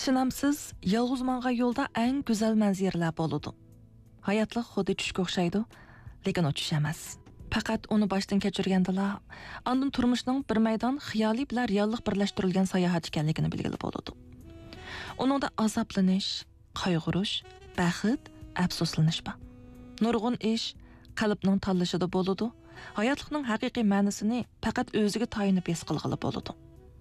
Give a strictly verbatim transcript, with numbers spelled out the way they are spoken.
Ishonamsiz, yolg'iz mangan yo'lda eng go'zal manzaralar bo'ladi. Hayotlik xuddi tushga o'xshaydi, lekin o tush emas. Faqat uni boshdan kechirgandala, ondan turmushning bir maydon xiyoliy bilan reallik birlashtirilgan sayohat ekanligini bilgili bo'ladi. Uningda azoblanish, qayg'urish, baxt, afsuslanish bor. Nurg'un ish qalbning tanlashida bo'ladi. Hayotlikning haqiqiy ma'nosini faqat o'ziga tayinib his qilg'ili bo'ladi.